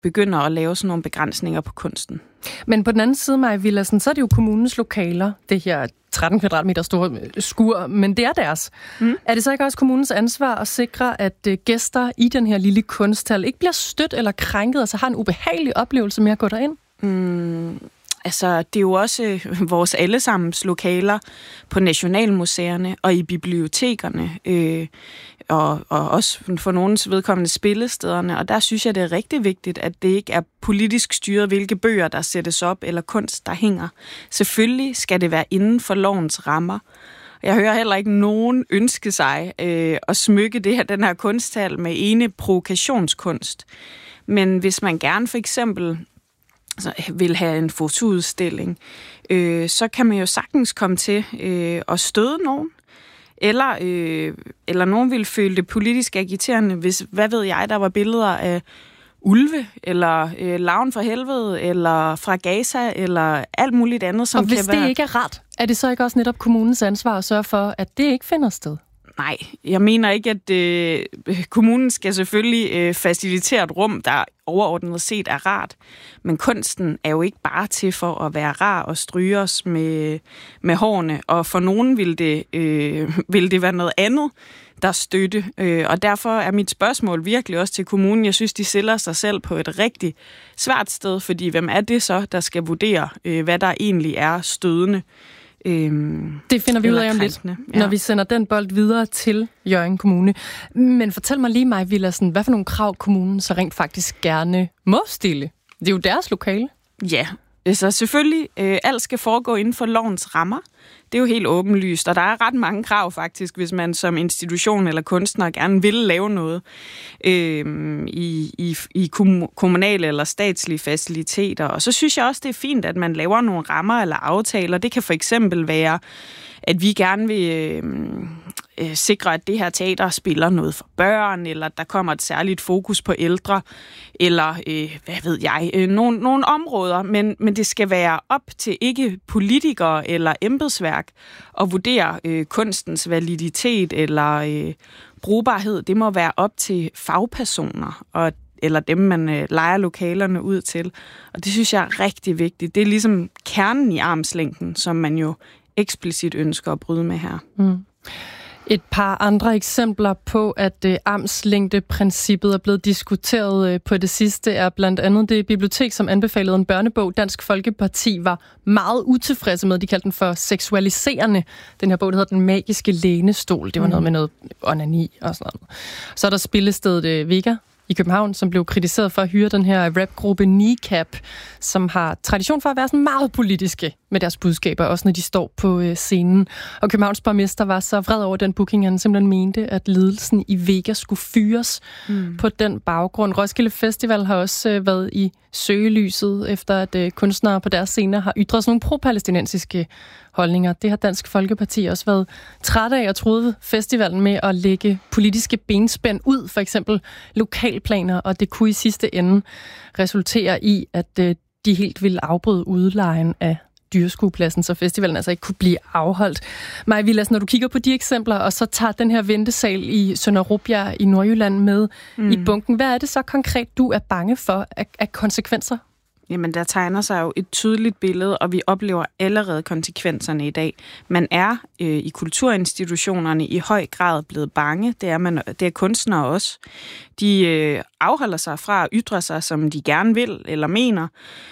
begynder at lave sådan nogle begrænsninger på kunsten. Men på den anden side, Maja Villadsen, så er det jo kommunens lokaler, det her 13 kvadratmeter store skur, men det er deres. Er det så ikke også kommunens ansvar at sikre, at gæster i den her lille kunsthal ikke bliver stødt eller krænket, og så har en ubehagelig oplevelse med at gå derind? Altså, det er jo også vores allesammens lokaler på nationalmuseerne og i bibliotekerne, og også for nogens vedkommende spillestederne. Og der synes jeg, det er rigtig vigtigt, at det ikke er politisk styret, hvilke bøger, der sættes op, eller kunst, der hænger. Selvfølgelig skal det være inden for lovens rammer. Jeg hører heller ikke nogen ønske sig at smykke den her kunsthal med ene provokationskunst. Men hvis man gerne for eksempel vil have en fotoudstilling, så kan man jo sagtens komme til at støde nogen, eller nogen vil føle det politisk agiterende, hvis, hvad ved jeg, der var billeder af ulve, eller larven fra helvede, eller fra Gaza, eller alt muligt andet, som kan være... Og hvis det ikke er ret, er det så ikke også netop kommunens ansvar at sørge for, at det ikke finder sted? Nej, jeg mener ikke, at kommunen skal selvfølgelig facilitere et rum, der overordnet set er rart. Men kunsten er jo ikke bare til for at være rar og stryge os med hårene. Og for nogen vil det være noget andet, der støtte. Og derfor er mit spørgsmål virkelig også til kommunen. Jeg synes, de stiller sig selv på et rigtig svært sted, fordi hvem er det så, der skal vurdere, hvad der egentlig er stødende? Det finder vi ud af om lidt, når vi sender den bold videre til Hjørring Kommune. Men fortæl mig lige, Maja Villadsen, hvad for nogle krav kommunen så rent faktisk gerne må stille? Det er jo deres lokale. Ja, så selvfølgelig alt skal foregå inden for lovens rammer. Det er jo helt åbenlyst, og der er ret mange krav faktisk, hvis man som institution eller kunstner gerne vil lave noget i kommunale eller statslige faciliteter. Og så synes jeg også, det er fint, at man laver nogle rammer eller aftaler. Det kan for eksempel være, at vi gerne vil sikre, at det her teater spiller noget for børn, eller at der kommer et særligt fokus på ældre, eller hvad ved jeg, nogle områder. Men det skal være op til ikke politikere eller embedsværk at vurdere kunstens validitet eller brugbarhed. Det må være op til fagpersoner, eller dem, man lejer lokalerne ud til. Og det synes jeg er rigtig vigtigt. Det er ligesom kernen i armslængden, som man jo eksplicit ønsker at bryde med her. Et par andre eksempler på, at armslængdeprincippet er blevet diskuteret på det sidste, er blandt andet det bibliotek, som anbefalede en børnebog. Dansk Folkeparti var meget utilfredse med. De kaldte den for seksualiserende. Den her bog, der hedder Den Magiske Lænestol. Det var noget med noget onani og sådan noget. Så er der spillestedet Vega i København, som blev kritiseret for at hyre den her rapgruppe Kneecap, som har tradition for at være sådan meget politiske med deres budskaber, også når de står på scenen. Og Københavns borgmester var så vred over den booking, han simpelthen mente, at ledelsen i Vega skulle fyres på den baggrund. Roskilde Festival har også været i søgelyset, efter at kunstnere på deres scener har ytret sådan nogle pro-palæstinensiske holdninger. Det har Dansk Folkeparti også været træt af og troede festivalen med at lægge politiske benspænd ud, for eksempel lokalplaner, og det kunne i sidste ende resultere i, at de helt ville afbryde udlejen af dyreskuepladsen, så festivalen altså ikke kunne blive afholdt. Maja Villadsen, når du kigger på de eksempler, og så tager den her ventesal i Sønder Rubjerg i Nordjylland med i bunken, hvad er det så konkret, du er bange for af konsekvenser? Jamen, der tegner sig jo et tydeligt billede, og vi oplever allerede konsekvenserne i dag. Man er i kulturinstitutionerne i høj grad blevet bange. Det er kunstnere også. De afholder sig fra at ytre sig, som de gerne vil eller mener.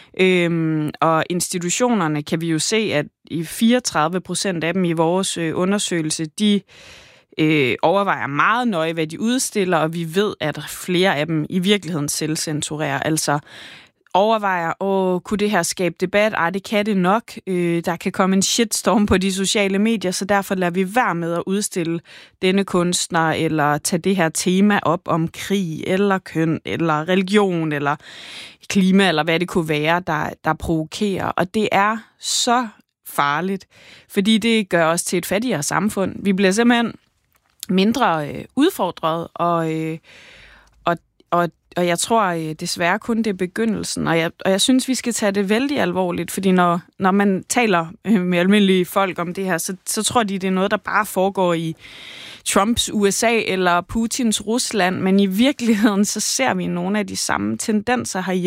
Og institutionerne kan vi jo se, at i 34% af dem i vores undersøgelse, de overvejer meget nøje, hvad de udstiller, og vi ved, at flere af dem i virkeligheden selvcensurerer. Altså overvejer, kunne det her skabe debat? Ej, det kan det nok. Der kan komme en shitstorm på de sociale medier, så derfor lader vi være med at udstille denne kunstner, eller tage det her tema op om krig, eller køn, eller religion, eller klima, eller hvad det kunne være, der provokerer. Og det er så farligt, fordi det gør os til et fattigere samfund. Vi bliver simpelthen mindre udfordret, og Og jeg tror desværre kun, det er begyndelsen. Og jeg synes, vi skal tage det vældig alvorligt, fordi når man taler med almindelige folk om det her, så tror de, det er noget, der bare foregår i Trumps USA eller Putins Rusland. Men i virkeligheden, så ser vi nogle af de samme tendenser herhjemme.